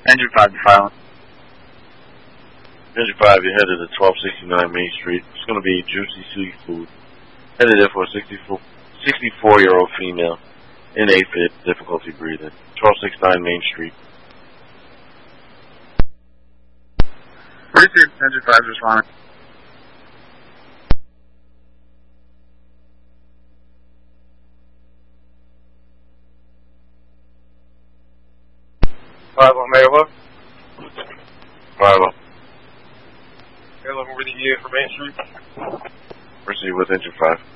Engine 5 to Filing. Engine 5, you're headed to 1269 Main Street. It's going to be Juicy Seafood. Headed there for a 64-year-old female in AFib, difficulty breathing. 1269 Main Street. Received. Engine 5 is responding. Mayla. 5-0. Mayla, we're with you for Main Street. Proceed with Engine 5.